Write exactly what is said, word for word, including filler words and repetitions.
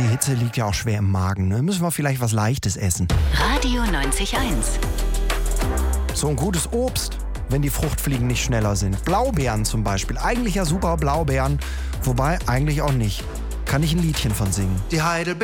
Die Hitze liegt ja auch schwer im Magen. Ne? Müssen wir vielleicht was Leichtes essen. Radio neunzig eins. So ein gutes Obst, wenn die Fruchtfliegen nicht schneller sind. Blaubeeren zum Beispiel. Eigentlich ja super Blaubeeren, wobei eigentlich auch nicht. Kann ich ein Liedchen von singen. Die Heidelbeere